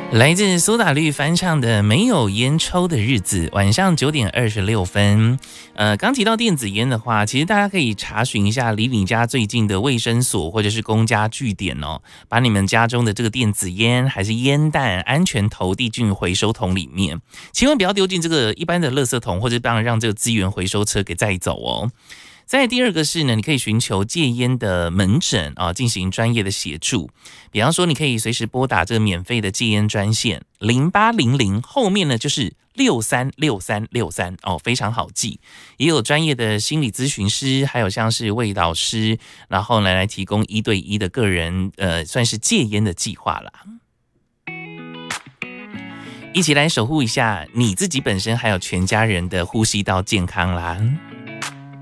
来自苏打绿翻唱的《没有烟抽的日子》，晚上9点26分。刚提到电子烟的话，其实大家可以查询一下离你家最近的卫生所或者是公家据点哦，把你们家中的这个电子烟还是烟弹安全投递进回收桶里面，千万不要丢进这个一般的垃圾桶，或者让这个资源回收车给载走哦。再第二个是呢，你可以寻求戒烟的门诊啊，进行专业的协助。比方说，你可以随时拨打这个免费的戒烟专线0800，后面呢就是636363哦，非常好记。也有专业的心理咨询师，还有像是卫导师，然后来提供1对1的个人算是戒烟的计划啦。一起来守护一下你自己本身还有全家人的呼吸道健康啦。